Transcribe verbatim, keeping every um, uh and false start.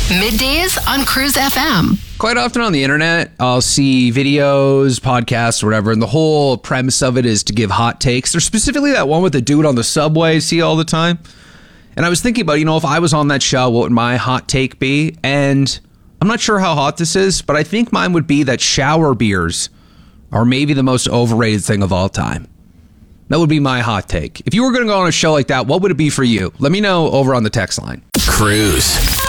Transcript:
Middays on Cruise F M. Quite often on the internet, I'll see videos, podcasts, whatever, and the whole premise of it is to give hot takes. There's specifically that one with the dude on the subway I see all the time. And I was thinking about, you know, if I was on that show, what would my hot take be? And I'm not sure how hot this is, but I think mine would be that shower beers are maybe the most overrated thing of all time. That would be my hot take. If you were going to go on a show like that, what would it be for you? Let me know over on the text line. Cruise.